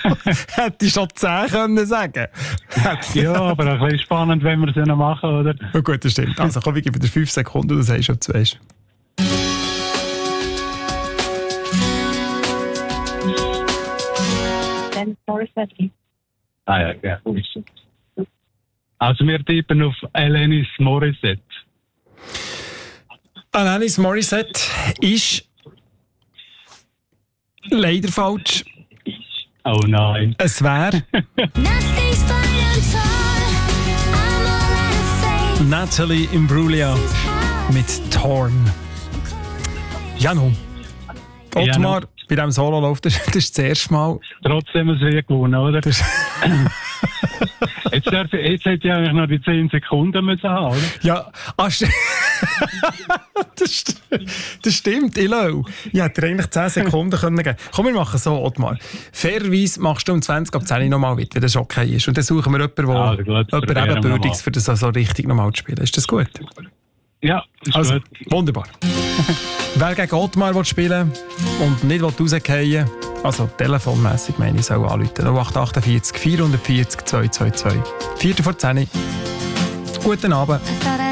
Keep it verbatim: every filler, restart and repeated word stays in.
Hätte ich schon zehn können sagen. Ja, aber ein bisschen spannend, wenn wir es ja noch machen, oder? Oh gut, das stimmt. Also komm, ich gebe dir fünf Sekunden, du sagst, ob du weißt. Morissette. Ah ja, ja. Also wir tippen auf Alanis Morissette. Alanis Morissette ist leider falsch. Oh nein. Es wäre Natalie Imbruglia mit Torn. Janu, Ottmar, Janu. bei diesem Solo läuft das, das ist das erste Mal. Trotzdem ein sehr gewonnen, oder? Das jetzt, darf, jetzt hätte ich eigentlich noch die zehn Sekunden müssen haben, oder? ja, ah, st- das, st- das stimmt, ich glaube. Ich hätte dir eigentlich zehn Sekunden können geben. Komm, wir machen so, Ottmar. Fairerweise machst du um zwanzig ab zehn nochmal mit, wenn das okay ist. Und dann suchen wir jemanden, der Also gut, jemand ebenbürtiges für das so richtig nochmal zu spielen. Ist das gut? Ja, ist Also, gut. wunderbar. Wer gegen Ottmar will spielen und nicht rausfallen, also telefonmässig meine ich, soll anrufen. null acht achtundvierzig vierhundertvierzig zweihundertzweiundzwanzig. vier vor zehn. Guten Abend.